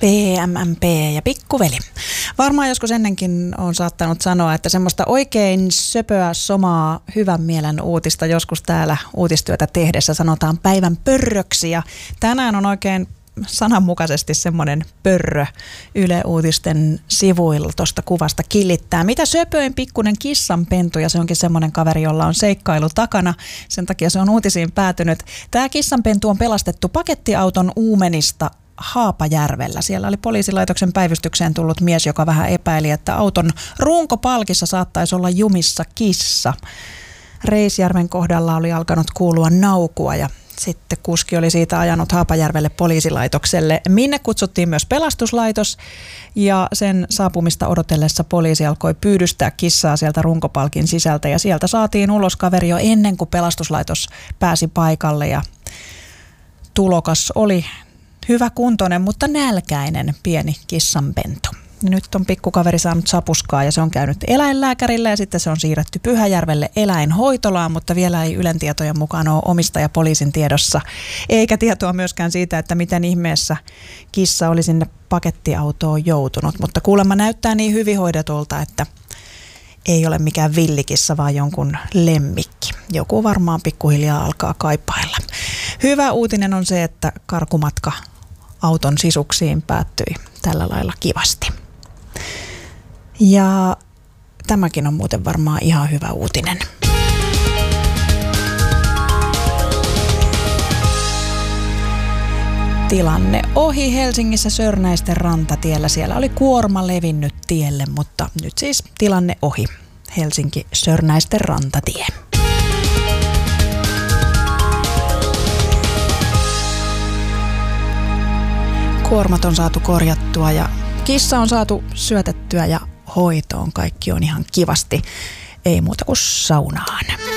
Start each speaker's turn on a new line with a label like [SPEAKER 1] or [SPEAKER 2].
[SPEAKER 1] PMMP ja pikkuveli. Varmaan joskus ennenkin on saattanut sanoa, että semmoista oikein söpöä, somaa, hyvän mielen uutista joskus täällä uutistyötä tehdessä sanotaan päivän pörröksi. Ja tänään on oikein sananmukaisesti semmoinen pörrö Yle Uutisten sivuilla tuosta kuvasta kilittää. Mitä söpöin pikkunen kissanpentu, ja se onkin semmoinen kaveri, jolla on seikkailu takana. Sen takia se on uutisiin päätynyt. Tämä kissanpentu on pelastettu pakettiauton uumenista Haapajärvellä. Siellä oli poliisilaitoksen päivystykseen tullut mies, joka vähän epäili, että auton runkopalkissa saattaisi olla jumissa kissa. Reisjärven kohdalla oli alkanut kuulua naukua ja sitten kuski oli siitä ajanut Haapajärvelle poliisilaitokselle, minne kutsuttiin myös pelastuslaitos, ja sen saapumista odotellessa poliisi alkoi pyydystää kissaa sieltä runkopalkin sisältä, ja sieltä saatiin ulos kaveri jo ennen kuin pelastuslaitos pääsi paikalle, ja tulokas oli hyvä kuntoinen, mutta nälkäinen pieni kissanpentu. Nyt on pikkukaveri saanut sapuskaa ja se on käynyt eläinlääkärille ja sitten se on siirretty Pyhäjärvelle eläinhoitolaan, mutta vielä ei Ylen tietojen mukaan ole omistaja poliisin tiedossa. Eikä tietoa myöskään siitä, että miten ihmeessä kissa oli sinne pakettiautoon joutunut, mutta kuulemma näyttää niin hyvin hoidetulta, että ei ole mikään villikissa, vaan jonkun lemmikki. Joku varmaan pikkuhiljaa alkaa kaipailla. Hyvä uutinen on se, että karkumatka auton sisuksiin päättyi tällä lailla kivasti. Ja tämäkin on muuten varmaan ihan hyvä uutinen. Tilanne ohi Helsingissä Sörnäisten rantatiellä. Siellä oli kuorma levinnyt tielle, mutta nyt siis tilanne ohi. Helsinki Sörnäisten rantatie. Kuormat on saatu korjattua ja kissa on saatu syötettyä ja hoitoon. Kaikki on ihan kivasti. Ei muuta kuin saunaan.